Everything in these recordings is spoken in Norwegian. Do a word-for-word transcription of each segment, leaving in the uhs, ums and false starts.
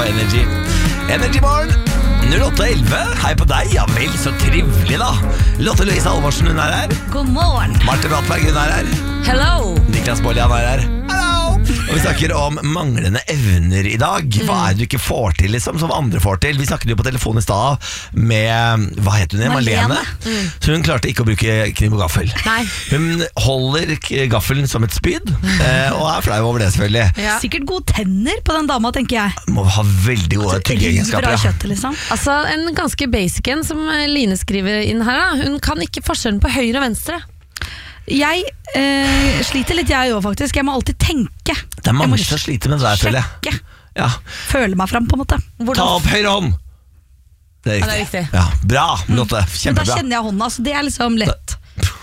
Energy. Energy Morgen null åtte elleve. Hei på deg, ja vel, så trivelig da. Lotte Louise Alvorsen, hun er her. God morgen. Marte Brattberg, hun er her. Hello. Niklas Baarli, han er her. Hello. Og vi snakker om manglende evner i dag. Hva er det du ikke får til, liksom, som andre får til? Vi snakket jo på telefon i stad med, hva heter hun, Marlene, Marlene. Mm. Så hun klarte ikke å bruke kniv og gaffel. Nei. Hun holder gaffelen som et spyd, og er flau over det selvfølgelig. Ja. Sikkert gode tenner på den dama, tenker jeg. Må ha veldig gode tyggeegenskaper. Bra kjøtt, liksom. Altså, en ganske basic en som Line skriver inn her da. Hun kan ikke forskjellen på høyre og venstre. Jeg eh, sliter litt jeg også faktisk. Jeg må alltid tenke. Det er mange som sliter med det der, føler jeg. Ja. Føle meg frem på en måte. Hvordan? Ta opp høyre hånd. Det er riktig, ja, det er riktig. Ja, bra, Lotte, kjempebra. Men da kjenner jeg hånda, så det er liksom lett.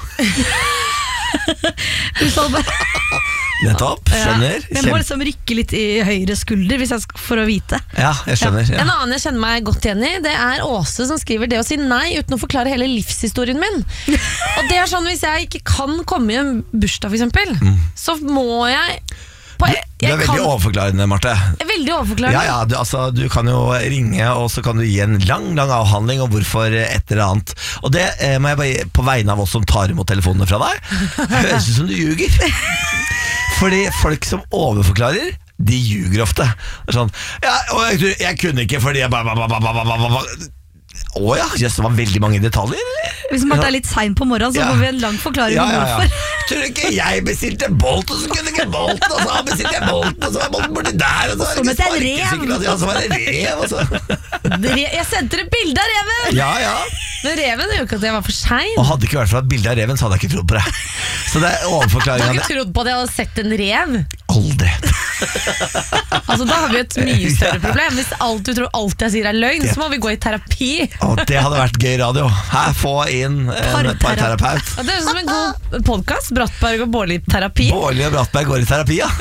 Nettopp, skjønner. Ja. Jeg må liksom rykke litt i høyre skulder hvis jeg skal, for å vite. Ja, jeg skjønner ja. En annen jeg kjenner meg godt igjen i, det er Åse som skriver det å si nei uten å forklare hele livshistorien min. Og det er sånn, hvis jeg ikke kan komme i en bursdag for eksempel, mm. så må jeg på, jeg, Du er veldig kan, overforklarende, Marte. Jeg er veldig overforklarende. Ja, ja, du, altså, du kan jo ringe, og så kan du gi en lang, lang avhandling om hvorfor et eller annet. Og det eh, må jeg bare, på vegne av oss som tar imot telefonene fra deg, høres ut som du ljuger. Fordi folk som overforklarer, de ljuger ofte. Det er sånn, ja, og jeg, jeg kunne ikke fordi jeg bare... Å ja, yes, det var veldig mange detaljer. Hvis Marte er litt sein på morgenen, så ja. får vi en lang forklaring ja, om ja, hvorfor. Ja. Tror du ikke jeg bestilte Bolt, og så kunne ikke Bolt, og så bestilte jeg Bolt, og så var Bolt borti der, og så var det ikke sparkesykkel, og så var det rev, og så... Jeg sendte deg bilde av reven! Ja, ja. Men reven er jo ikke at jeg var for sein. Og hadde ikke vært for et bilde av reven, så hadde jeg ikke trodd på det. Så det er overforklaringen. Du hadde ikke trodd på at jeg hadde sett en rev? Aldri. Altså da har vi et mye større problem. Hvis alt du tror alt jeg sier er løgn, så må vi gå i terapi. Og det hadde vært gøy radio. Her, få inn en parterapeut. Det er som en god podcast. Brattberg og Baarli-terapi. Baarli og Brattberg går i terapi, ja.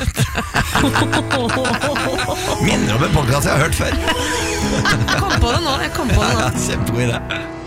Minner om en podcast jeg har hørt før. Jeg kom på det nå, jeg kom på det nå. Ja, kjempegod idé.